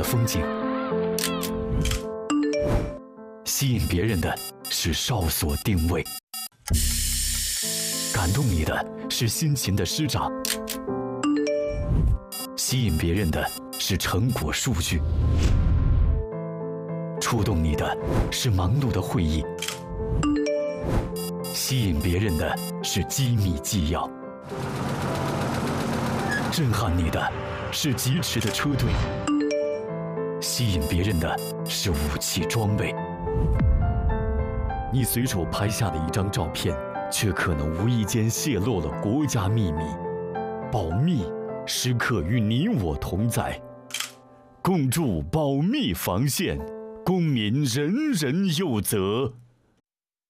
的风景。吸引别人的是哨所定位，感动你的是辛勤的施展，吸引别人的是成果数据，触动你的是忙碌的会议，吸引别人的是机密纪要，震撼你的是疾驰的车队，吸引别人的是武器装备。你随手拍下的一张照片，却可能无意间泄露了国家秘密。保密时刻与你我同在，共筑保密防线，公民人人有责。